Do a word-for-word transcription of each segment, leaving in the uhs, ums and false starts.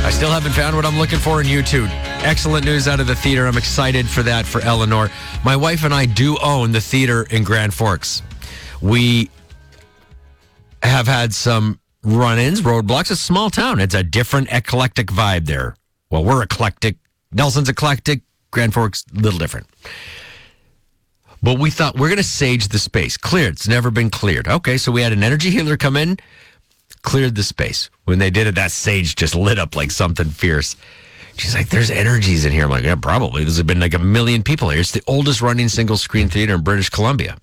I still haven't found what I'm looking for in U two. Excellent news out of the theater. I'm excited for that for Eleanor. My wife and I do own the theater in Grand Forks. We have had some run-ins, roadblocks. It's a small town. It's a different eclectic vibe there. Well, we're eclectic. Nelson's eclectic. Grand Forks, a little different. But we thought we're going to sage the space. Cleared. It's never been cleared. Okay, so we had an energy healer come in, cleared the space. When they did it, that sage just lit up like something fierce. She's like, there's energies in here. I'm like, yeah, probably. There's been like a million people here. It's the oldest running single-screen theater in British Columbia.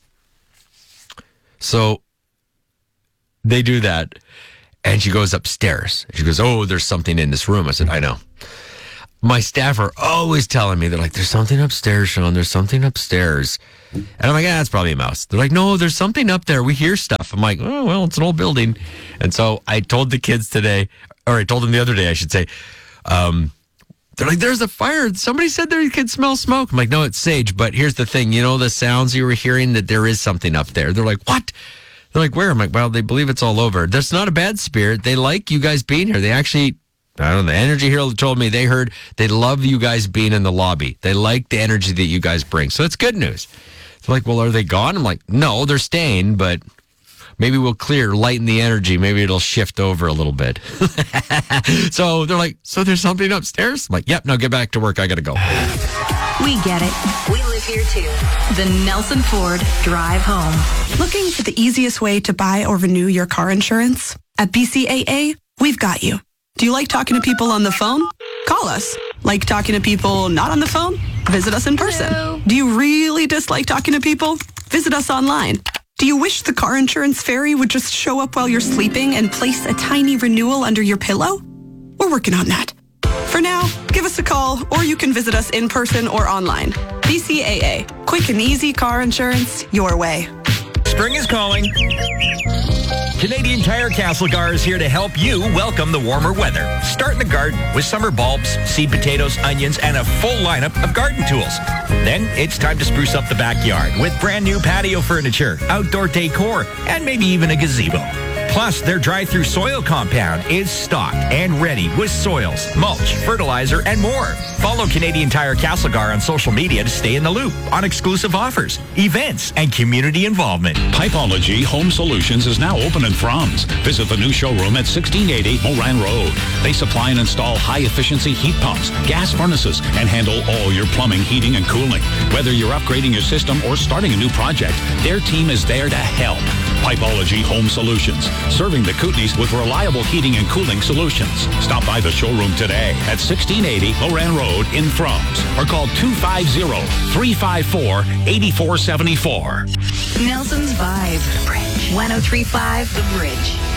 So they do that, and she goes upstairs. She goes, oh, there's something in this room. I said, I know. My staff are always telling me, they're like, there's something upstairs, Sean. There's something upstairs. And I'm like, yeah, that's probably a mouse. They're like, no, there's something up there. We hear stuff. I'm like, oh, well, it's an old building. And so I told the kids today, or I told them the other day, I should say, um, they're like, there's a fire. Somebody said they could smell smoke. I'm like, no, it's sage. But here's the thing. You know the sounds you were hearing, that there is something up there. They're like, what? They're like, where? I'm like, well, they believe it's all over. That's not a bad spirit. They like you guys being here. They actually, I don't know, the energy hero told me they heard they love you guys being in the lobby. They like the energy that you guys bring. So it's good news. They're like, well, are they gone? I'm like, no, they're staying, but maybe we'll clear, lighten the energy. Maybe it'll shift over a little bit. So they're like, so there's something upstairs? I'm like, yep, now get back to work. I got to go. We get it. We live here too. The Nelson Ford Drive Home. Looking for the easiest way to buy or renew your car insurance? At B C A A, we've got you. Do you like talking to people on the phone? Call us. Like talking to people not on the phone? Visit us in person. Hello. Do you really dislike talking to people? Visit us online. Do you wish the car insurance fairy would just show up while you're sleeping and place a tiny renewal under your pillow? We're working on that. For now, give us a call, or you can visit us in person or online. B C A A. Quick and easy car insurance your way. Spring is calling. Canadian Tire Castlegar is here to help you welcome the warmer weather. Start in the garden with summer bulbs, seed potatoes, onions, and a full lineup of garden tools. Then it's time to spruce up the backyard with brand new patio furniture, outdoor decor, and maybe even a gazebo. Plus, their drive-through soil compound is stocked and ready with soils, mulch, fertilizer, and more. Follow Canadian Tire Castlegar on social media to stay in the loop on exclusive offers, events, and community involvement. Pipeology Home Solutions is now open in Fromms. Visit the new showroom at sixteen eighty Moran Road. They supply and install high-efficiency heat pumps, gas furnaces, and handle all your plumbing, heating, and cooling. Whether you're upgrading your system or starting a new project, their team is there to help. Pipeology Home Solutions, serving the Kootenays with reliable heating and cooling solutions. Stop by the showroom today at sixteen eighty Moran Road in Fromms or call two five zero, three five four, eight four seven four. Nelson's Vibe. Bridge. ten thirty-five The Bridge.